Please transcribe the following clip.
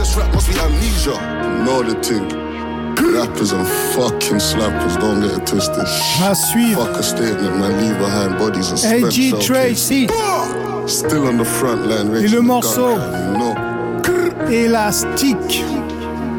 This rap must be amnesia. Know the thing. Rappers and fucking slappers, don't get it twisted. À suivre. Fuck a statement, man, leave behind bodies and spent A.G. Tracy. Still on the front line. Et le morceau No. Élastique.